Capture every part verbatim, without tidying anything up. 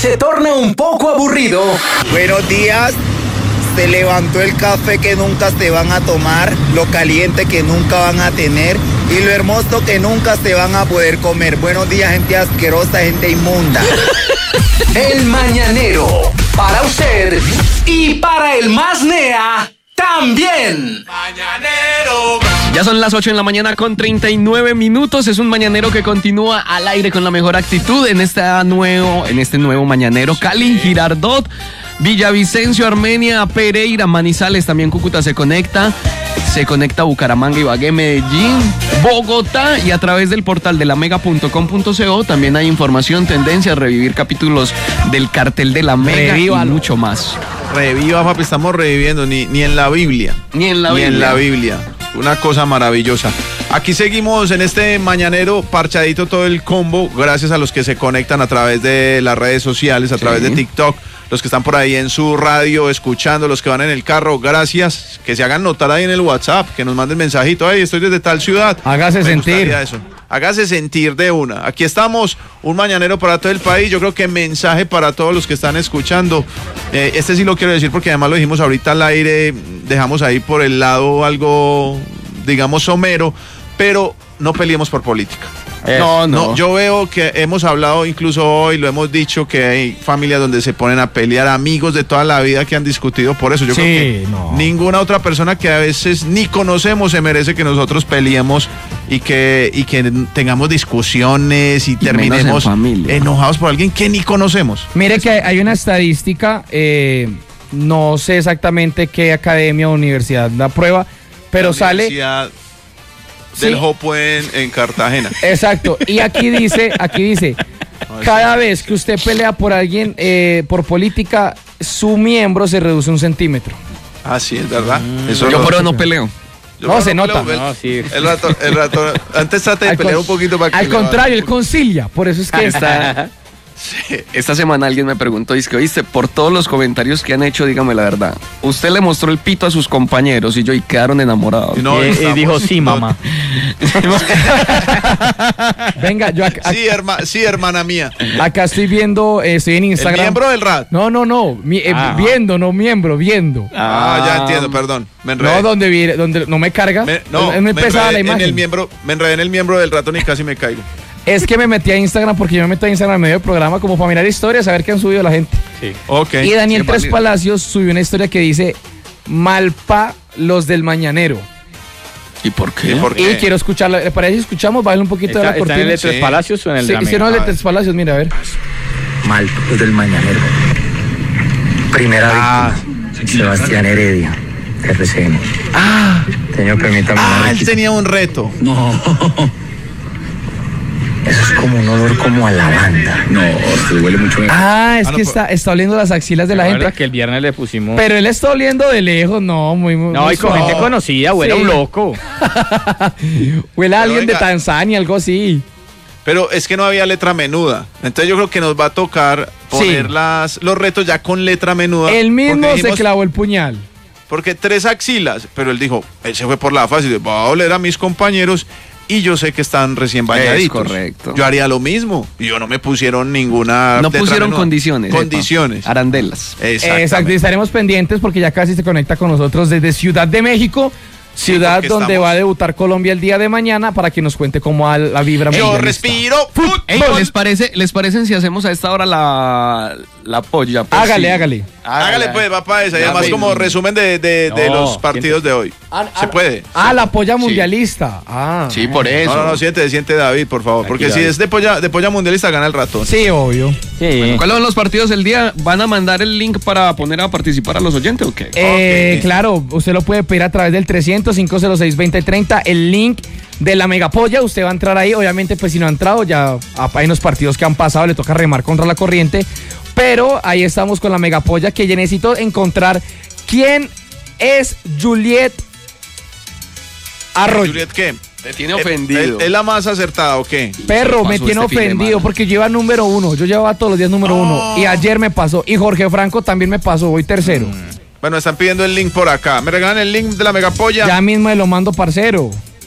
se torna un poco aburrido. Buenos días. Se levantó el café que nunca se van a tomar, lo caliente que nunca van a tener y lo hermoso que nunca se van a poder comer. Buenos días, gente asquerosa, gente inmunda. El Mañanero, para usted y para el más nea también. Mañanero. Ya son las ocho en la mañana con treinta y nueve minutos. Es un mañanero que continúa al aire con la mejor actitud en, esta nuevo, en este nuevo mañanero. Cali, Girardot, Villavicencio, Armenia, Pereira, Manizales, también Cúcuta se conecta. Se conecta Bucaramanga, Ibagué, Medellín, Bogotá y a través del portal de la mega punto com punto co también hay información, tendencias, revivir capítulos del cartel de la Mega Revívalo. Y mucho más. Reviva, papi, estamos reviviendo, ni, ni en la Biblia. Ni en la ni Biblia. en la Biblia. Una cosa maravillosa. Aquí seguimos en este mañanero parchadito todo el combo, gracias a los que se conectan a través de las redes sociales, a sí. través de TikTok, los que están por ahí en su radio escuchando, los que van en el carro, gracias, que se hagan notar ahí en el WhatsApp, que nos manden mensajito, hey, estoy desde tal ciudad. Hágase Me sentir. Eso. Hágase sentir de una. Aquí estamos, un mañanero para todo el país. Yo creo que mensaje para todos los que están escuchando. Eh, este sí lo quiero decir porque además lo dijimos ahorita al aire, dejamos ahí por el lado algo, digamos, somero, pero no peleemos por política. Eh, no, no, no. Yo veo que hemos hablado, incluso hoy lo hemos dicho, que hay familias donde se ponen a pelear, amigos de toda la vida que han discutido por eso. Yo sí, creo que no. ninguna otra persona que a veces ni conocemos se merece que nosotros peleemos y que, y que tengamos discusiones y, y terminemos en enojados por alguien que ni conocemos. Mire que hay una estadística, eh, no sé exactamente qué academia o universidad la prueba, pero la sale... del sí. Jopo en, en Cartagena. Exacto, y aquí dice, aquí dice, cada vez que usted pelea por alguien, eh, por política, su miembro se reduce un centímetro. Ah, sí, es verdad. Mm, Eso yo lo, pero no peleo. No, se no nota. Peleo, no, sí. El rato, el rato, antes trate de pelear un poquito para que... Al contrario, él concilia, por eso es que está... Sí. Esta semana alguien me preguntó, dice que, oíste, por todos los comentarios que han hecho, dígame la verdad, usted le mostró el pito a sus compañeros y yo, y quedaron enamorados. No, y, y dijo, sí, mamá. Venga, yo acá, sí, herma, sí, hermana mía. Acá estoy viendo, eh, estoy en Instagram. ¿El miembro del R A T? No, no, no, mi, eh, viendo, no miembro, viendo. Ah, ah, ya entiendo, perdón, me enredé. No, donde, vi, donde no me carga, me, no, es muy me pesada la imagen. En el miembro, me enredé en el miembro del ratón y casi me caigo. Es que me metí a Instagram porque yo me meto a Instagram en medio del programa como para mirar historias, a ver qué han subido la gente. Sí. Okay. Y Daniel Tres Palacios subió una historia que dice Malpa los del Mañanero. ¿Y por qué? ¿Y, por qué? Y quiero escucharla. ¿Le parece si escuchamos? Bájale un poquito ¿Está, de la cortina. ¿Está en el de Tres Palacios o en el sí, de la sí, no, el de Tres Palacios, mira, a ver. Malpa los del Mañanero. Primera ah, víctima. Sebastián Heredia, R C N. Ah, señor, permítame. Ah, él tenía un reto. No. Eso es como un olor como a lavanda. No, se huele mucho mejor. Ah, es ah, no, que por... está, está oliendo las axilas de la, la gente. Verdad que el viernes le pusimos. Pero él está oliendo de lejos, no, muy, muy. No, muy y con gente conocida, huele sí. a un loco. Huele a alguien venga. de Tanzania, algo así. Pero es que no había letra menuda. Entonces yo creo que nos va a tocar poner sí. las, los retos ya con letra menuda. Él mismo dijimos, se clavó el puñal. Porque tres axilas, pero él dijo, él se fue por la fácil, va a oler a mis compañeros. Y yo sé que están recién bañaditos. Es correcto. Yo haría lo mismo. Y yo no me pusieron ninguna... No pusieron menuda. condiciones. Condiciones. Epa. Arandelas. Exacto. Y estaremos pendientes porque ya casi se conecta con nosotros desde Ciudad de México. Ciudad sí, donde estamos... va a debutar Colombia el día de mañana para que nos cuente cómo va la vibra. Yo respiro. Ey, ¿les parece, ¿Les parece si hacemos a esta hora la, la polla? Pues hágale, sí. hágale. Hágale pues, va para esa. Y además como resumen de, de, no, de los partidos de hoy. Ah, ¿Se puede? Ah, sí. La polla mundialista. Sí. Ah. Sí, por eso. No, no, no, siente, siente David, por favor. Porque Aquí, si David. es de polla, de polla mundialista, gana el ratón. Sí, obvio. Sí. Bueno, ¿cuáles son los partidos del día? ¿Van a mandar el link para poner a participar a los oyentes o qué? Eh, okay. Claro, usted lo puede pedir a través del trescientos, cinco cero seis, veinte treinta, el link de la Megapolla, usted va a entrar ahí, obviamente pues si no ha entrado ya hay unos partidos que han pasado, le toca remar contra la corriente, pero ahí estamos con la Megapolla, que ya necesito encontrar quién es Juliet Arroyo. ¿Juliet qué? Me tiene ofendido. ¿Es la más acertada o qué? Perro, me tiene este ofendido porque lleva número uno, yo llevaba todos los días número oh. uno y ayer me pasó, y Jorge Franco también me pasó, voy tercero. Mm. Bueno, están pidiendo el link por acá. ¿Me regalan el link de la Megapolla? Ya mismo me lo mando, parcero.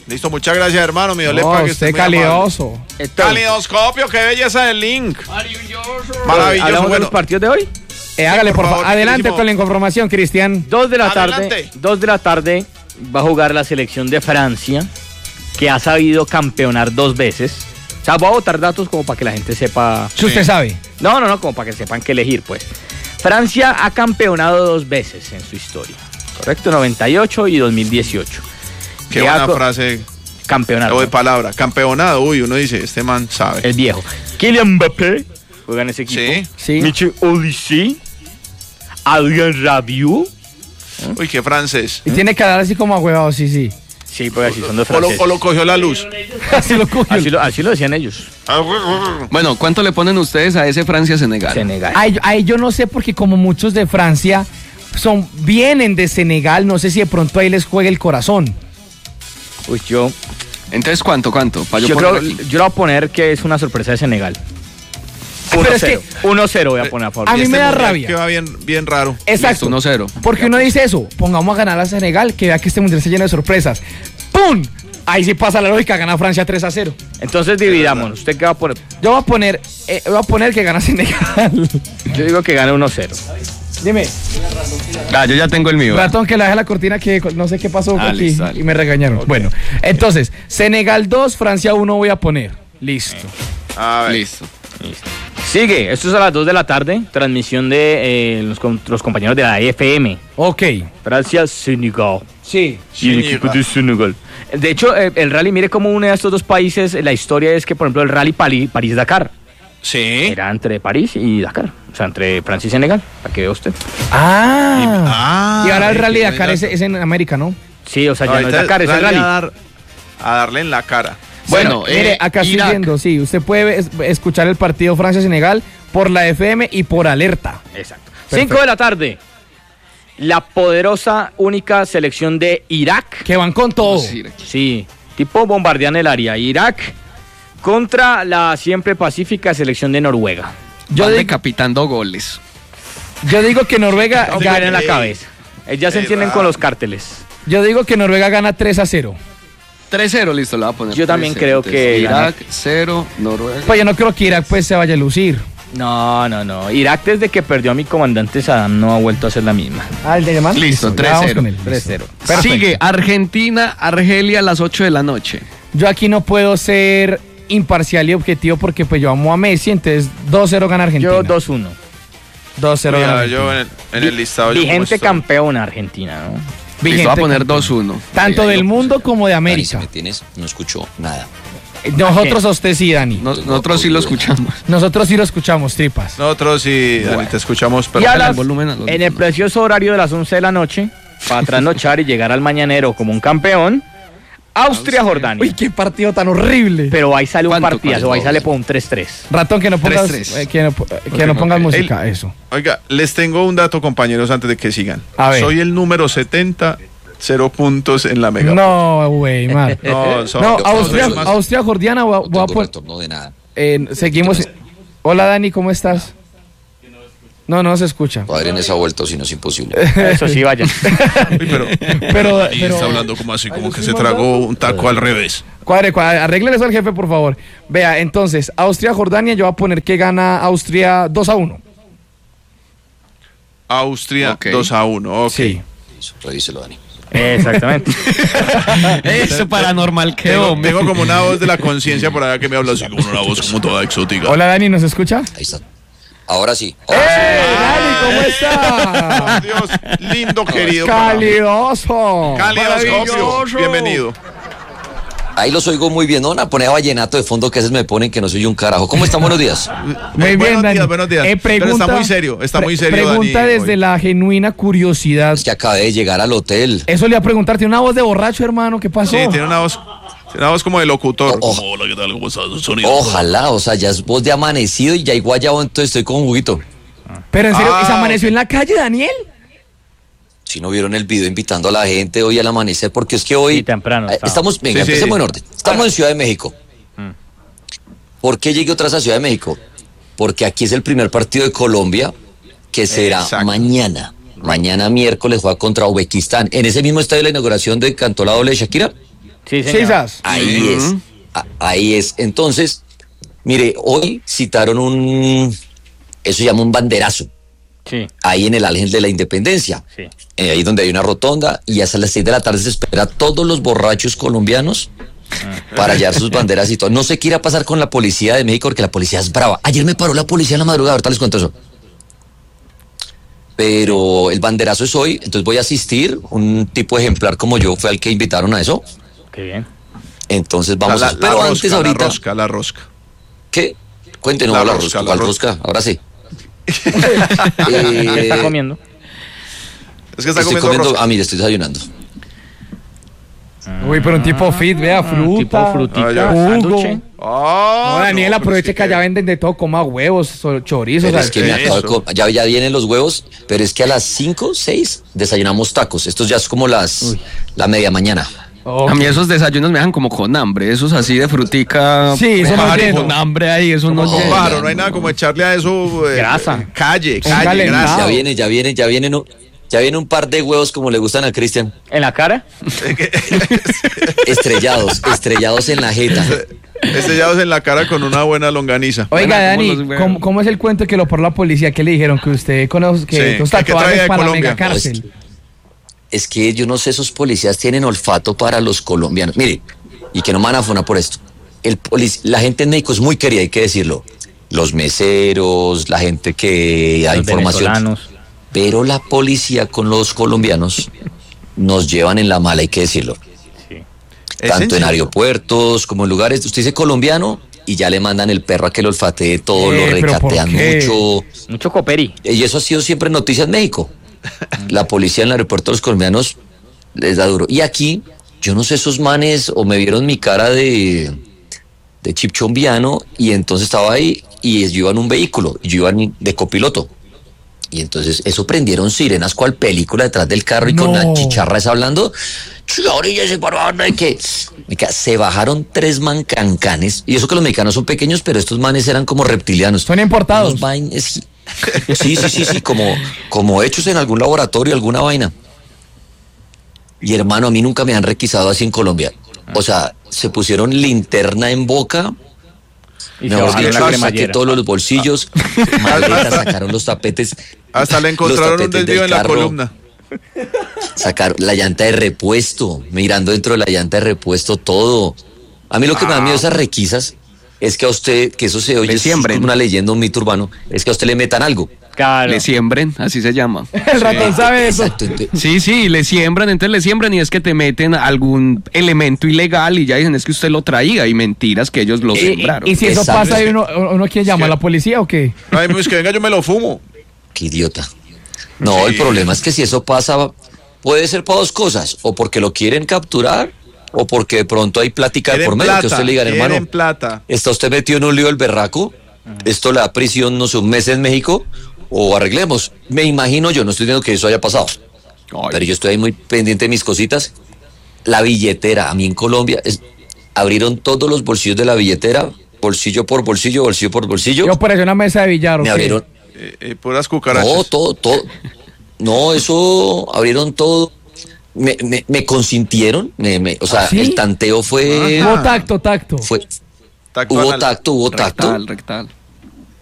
Listo, muchas gracias, hermano. Mi No, Olepa, que esté usted muy amable. calidoso. Calidoscopio, qué belleza del link. ¿Hablamos Maravilloso. de Bueno, los partidos de hoy? Eh, hágale, por por favor. favor, Adelante queridísimo. con la información, Cristian. Dos de la tarde. Adelante. Dos de la tarde va a jugar la selección de Francia, que ha sabido campeonar dos veces. O sea, voy a botar datos como para que la gente sepa. Si usted sabe. No, no, no, como para que sepan qué elegir, pues. Francia ha campeonado dos veces en su historia. Correcto, noventa y ocho y dos mil dieciocho. qué Ya buena co- frase Campeonato. o de palabra. Campeonado. Uy, uno dice, este man sabe. El viejo. Kylian Mbappé juega en ese equipo. Sí. Sí. Michel Olise, Adrien Rabiot. Uy, qué francés. Y tiene que dar así como a huevado, sí, sí. Sí, porque así son dos O lo, franceses. o lo cogió la luz. Así lo cogió. Así lo, así lo decían ellos. Bueno, ¿cuánto le ponen ustedes a ese Francia-Senegal? Senegal. Ay, ay, yo no sé porque como muchos de Francia son vienen de Senegal, no sé si de pronto ahí les juega el corazón. Uy, yo, Entonces, ¿cuánto, cuánto? Pa' yo yo, poner creo, aquí. yo lo voy a poner que es una sorpresa de Senegal. Pero es que- uno cero voy a poner a favor. A mí Este me da mundial rabia. Que va bien, bien raro. Exacto. Listo, uno cero. Porque uno dice eso, pongamos a ganar a Senegal, que vea que este mundial se llena de sorpresas. ¡Pum! Ahí sí pasa la lógica, gana Francia tres a cero. Entonces dividámonos. ¿Usted qué va a poner? Yo voy a poner, eh, voy a poner que gana Senegal. Yo digo que gana uno cero. Dime, Ah, yo ya tengo el mío. ratón, que la deje la cortina que no sé qué pasó Ah, aquí listo, dale. y me regañaron. Bueno, entonces, Senegal dos, Francia uno voy a poner. Listo. A ver. Listo. Sigue, esto es a las dos de la tarde. Transmisión de eh, los, com- los compañeros de la F M. Ok. Francia, Senegal. Sí. Y el equipo de Senegal. De hecho, eh, el rally, mire cómo une a estos dos países. La historia es que, por ejemplo, el rally Pali- París-Dakar Sí. era entre París y Dakar. O sea, entre Francia y Senegal, para que vea usted. Ah. Ah. Y ahora el qué rally buen Dakar es, dato. es en América, ¿no? Sí, o sea, ya no es Ahorita Dakar, es el rally rally. A, dar- a darle en la cara. Bueno, Bueno, mire, eh, acá estoy Irak. viendo, sí, usted puede es- escuchar el partido Francia-Senegal por la F M y por alerta. Exacto. Perfecto. cinco de la tarde. La poderosa, única selección de Irak. Que van con todo. Sí, Sí, tipo bombardean el área. Irak contra la siempre pacífica selección de Noruega. Yo Van digo, decapitando goles. yo digo que Noruega No gana, en la cabeza. Eh, Ya se Ey, entienden va. con los cárteles. yo digo que Noruega gana tres a cero. tres cero, listo, la voy a poner. Yo también tres cero. creo que Irak, cero, Noruega. Pues yo no creo que Irak pues se vaya a lucir. No, no, no. Irak desde que perdió a mi comandante Saddam no ha vuelto a ser la misma. Ah, el de alemán. Listo, ya tres vamos cero. con él. tres cero. Perfecto. Sigue Argentina, Argelia a las ocho de la noche. Yo aquí no puedo ser imparcial y objetivo porque pues yo amo a Messi, entonces dos cero gana Argentina. Yo dos uno. dos cero gana Mira, Argentina. yo en el, en el listado. yo como Vigente estoy. campeona Argentina, ¿no? Listo, Vigente voy a poner campeón. dos uno. Tanto Oiga, del yo- mundo como de Dani, si América. me tienes, no escucho nada. Nosotros a usted sí, Dani. No- nosotros sí lo escuchamos. Nosotros sí lo escuchamos, tripas. Nosotros sí, Dani, te escuchamos, pero Y a Bájale las- el volumen a los- en el precioso horario de las once de la noche, para trasnochar y llegar al mañanero como un campeón, Austria-Jordania. Uy, qué partido tan horrible. Pero ahí sale un ¿Cuánto, partidazo, cuánto? ahí sale por un tres tres. Ratón, que no pongas, tres tres. eh, que no, po- eh, que no Ok, pongas ok. música, eso. Oiga, les tengo un dato, compañeros, antes de que sigan. A ver. Soy el número setenta, cero puntos en la mega. No, güey, mal. No, son- No, son Austria, más- Austria, Jordiana, voy a, No voy a tengo pon- retorno de nada. eh, seguimos. Hola, Dani, ¿cómo estás? No, no se escucha. Padre en esa vuelta, o si no es imposible. Eso sí, vaya. Uy, pero, Pero, y pero está hablando como así, como que se tragó un taco al revés. cuadre, cuadre, arréglele eso al jefe, por favor. Vea, entonces, Austria, Jordania, yo voy a poner que gana Austria dos a uno. Austria Ok. dos a uno, ok. Sí. Eso, revíselo, Dani. Exactamente. Ese paranormal que Tengo, hombre. tengo como una voz de la conciencia por allá que me habla así, como una voz como toda exótica. Hola, Dani, ¿nos escucha? Ahí está. Ahora sí. ¡Eh, Dani, ¿cómo Por está? Dios, lindo querido. para mí. Calidoso. Calidoscopio, bienvenido. Ahí los oigo muy bien. No van a poner vallenato de fondo que a veces me ponen que no soy un carajo. ¿Cómo están? Buenos días. Muy bien, buenos Dani. días, buenos días. Eh, Pero pregunta- está muy serio, está muy pre- serio, Pregunta Dani, desde hoy. la genuina curiosidad. Es que acabé de llegar al hotel. Eso le iba a preguntar, tiene una voz de borracho, hermano, ¿qué pasó? Sí, tiene una voz, tiene una voz como de locutor. Oh, oh. Como, hola, ¿qué tal? ¿Cómo estás? Sonido. Ojalá, o sea, ya es voz de amanecido y ya hay guayabo, entonces estoy con juguito. Pero en serio, Ah, ¿y se amaneció ok. en la calle, Daniel? Si no vieron el video invitando a la gente hoy al amanecer, porque es que hoy Sí, temprano eh, estaba. estamos, venga, Sí, sí. empecemos en orden. Estamos en Ciudad de México. ¿Por qué llegué otra vez a Ciudad de México? Porque aquí es el primer partido de Colombia que será Exacto. mañana. Mañana miércoles juega contra Uzbekistán. En ese mismo estadio de la inauguración de Cantó la Doble de Shakira. Sí, señor. Sisas. Ahí es, a- ahí es. Entonces, mire, hoy citaron un, eso se llama un banderazo, Sí, ahí en el Ángel de la Independencia, sí. eh, ahí donde hay una rotonda, y hasta las seis de la tarde se espera a todos los borrachos colombianos para hallar sus banderas y todo. No sé qué irá a pasar con la policía de México, porque la policía es brava. Ayer me paró la policía en la madrugada, ahorita les cuento eso. Pero el banderazo es hoy, entonces voy a asistir. Un tipo ejemplar como yo fue al que invitaron a eso. Qué bien. Entonces vamos la, a... la Pero rosca, antes la ahorita... rosca, la rosca. ¿Qué? Cuéntenos La la, rosca, rosca. la ¿Cuál rosca. rosca? Ahora sí. ¿Qué está Eh, comiendo? Es que está estoy comiendo, comiendo... rosca. Ah, mire, estoy desayunando. Uy, pero un tipo fit, vea, fruta. Tipo frutita, Ah, ya. sándwich. Ah, No, Daniel, no, aproveche pero que es allá venden de todo, coma huevos, so- chorizos. Pero o es sea, que me eso. acabo de com- ya, ya vienen los huevos, pero es que a las cinco, seis desayunamos tacos. Estos ya es como las la media mañana. ok. A mí esos desayunos me dejan como con hambre, esos así de frutica. Sí, eso no pájaro lleno. con hambre ahí, eso no Como llena. Claro, no hay nada como echarle a eso eh, Grasa. eh, calle, Un calle, calentado. grasa. Ya viene, ya viene, ya vienen, un- ya viene un par de huevos como le gustan a Cristian. ¿En la cara? Estrellados, estrellados en la jeta. Estrellados en la cara con una buena longaniza. Oiga, Bueno, ¿cómo Dani, los huevos? ¿cómo, cómo es el cuento que lo por la policía? ¿Qué le dijeron? Que usted conoce que Sí, estos ¿qué- qué traía tatuajes de para la Colombia? mega cárcel. Es que yo no sé, esos policías tienen olfato para los colombianos. Mire, y que no me van a afonar por esto. El polic- la gente en México es muy querida, hay que decirlo. Los meseros, la gente que da Los información. venezolanos. Pero la policía con los colombianos nos llevan en la mala, hay que decirlo. Sí. ¿Es Tanto en serio? aeropuertos como en lugares. Usted dice colombiano y ya le mandan el perro a que lo olfatee todo, Eh, lo ¿pero por recatean qué? mucho. Mucho coperi. Y eso ha sido siempre noticia en México. La policía en el aeropuerto de los colombianos les da duro. Y aquí, yo no sé, esos manes o me vieron mi cara de, de chipchombiano y entonces estaba ahí y yo iba en un vehículo y yo iba en- de copiloto. Y entonces eso prendieron sirenas cual película detrás del carro y con No. la chicharra esa hablando. La orilla se paró, no hay que. Mica, se bajaron tres mancancanes. Y eso que los mexicanos son pequeños, pero estos manes eran como reptilianos. Son importados. Unos vainas- Sí, sí, sí, sí, como, como hechos en algún laboratorio, alguna vaina. Y hermano, a mí nunca me han requisado así en Colombia. O sea, se pusieron linterna en boca. Y se Mejor bajaron dicho, la saqué cremallera. todos los bolsillos, maletas, sacaron los tapetes. Hasta le los encontraron un tapetes desvío del en la carro, columna. Sacaron la llanta de repuesto, mirando dentro de la llanta de repuesto todo. A mí lo que me da miedo de esas requisas es que a usted, que eso se oye, Le es siembren. una leyenda, un mito urbano, es que a usted le metan algo. Claro. Le siembren, así se llama. El ratón sabe eso. Exacto. ente- Sí, sí, le siembran, entonces le siembran y es que te meten algún elemento ilegal y ya dicen es que usted lo traía y mentiras que ellos lo Y, sembraron. y- y si eso Exacto. pasa, ¿y uno, uno quién llama? ¿A la policía o qué? Ay, pues que venga, yo me lo fumo. Qué idiota. No, el problema es que si eso pasa, puede ser para dos cosas, o porque lo quieren capturar, o porque de pronto hay plática de Quieren por medio, que plata, usted le diga, quieren hermano, plata. ¿está usted metido en un lío del berraco? ¿Esto le da prisión, no sé, un mes en México? O arreglemos. Me imagino yo, no estoy diciendo que eso haya pasado, Ay, pero yo estoy ahí muy pendiente de mis cositas. La billetera, a mí en Colombia, es- abrieron todos los bolsillos de la billetera, bolsillo por bolsillo, bolsillo por bolsillo. Yo parecía una mesa de billar. ¿o Me qué? abrieron, Eh, eh, puras cucarachas. no, todo, todo. No, eso abrieron todo. Me, me, me consintieron, me, me- o sea, ¿Ah, sí? el tanteo fue, Hubo tacto, tacto. fue, Tacto hubo anal. tacto, hubo tacto. rectal, rectal.